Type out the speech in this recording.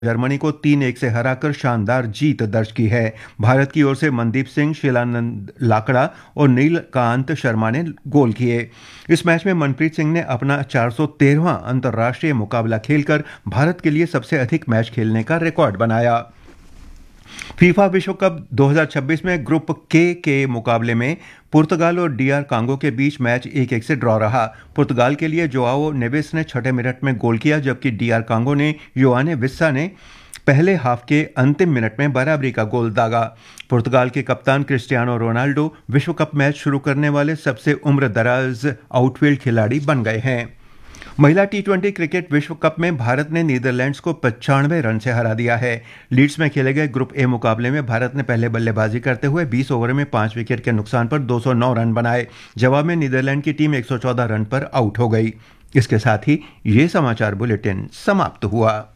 Germany को 3-1 से हराकर शानदार जीत दर्ज की है। भारत की ओर से मनदीप सिंह, शिलानंद लाकड़ा और नीलकांत शर्मा ने गोल किए। इस मैच में मनप्रीत सिंह ने अपना 413वां अंतर्राष्ट्रीय मुकाबला खेलकर भारत के लिए सबसे अधिक मैच खेलने का रिकॉर्ड बनाया। फीफा विश्व कप 2026 में ग्रुप के मुकाबले में पुर्तगाल और डीआर कांगो के बीच मैच 1-1 से ड्रॉ रहा। पुर्तगाल के लिए जोआओ नेवेस ने 6 मिनट में गोल किया, जबकि डीआर कांगो ने योआने विस्सा ने पहले हाफ के अंतिम मिनट में बराबरी का गोल दागा। पुर्तगाल के कप्तान क्रिस्टियानो रोनाल्डो विश्व कप मैच शुरू करने वाले सबसे उम्रदराज आउटफील्ड खिलाड़ी बन गए हैं। महिला टी20 क्रिकेट विश्व कप में भारत ने नीदरलैंड्स को 95 रन से हरा दिया है। लीड्स में खेले गए ग्रुप ए मुकाबले में भारत ने पहले बल्लेबाजी करते हुए 20 ओवर में 5 विकेट के नुकसान पर 209 रन बनाए। जवाब में नीदरलैंड की टीम 114 रन पर आउट हो गई। इसके साथ ही ये समाचार बुलेटिन समाप्त हुआ।